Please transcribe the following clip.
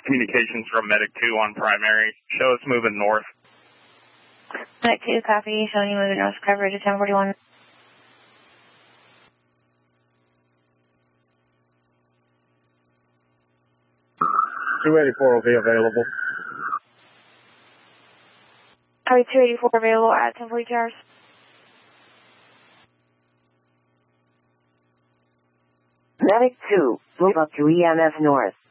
communications from Medic 2 on primary. Show us moving north. Medic 2, copy. Showing you moving north coverage at 1041. .284 will be available. Copy, 284 available at 1042 hours. Medic 2, move up to EMS north.